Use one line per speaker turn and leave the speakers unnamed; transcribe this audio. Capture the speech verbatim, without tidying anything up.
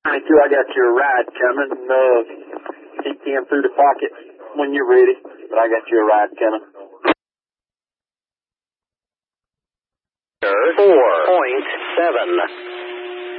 twenty-two, I got your ride coming. Uh, he came through the pocket when you're ready, but I got your ride coming.
four point seven.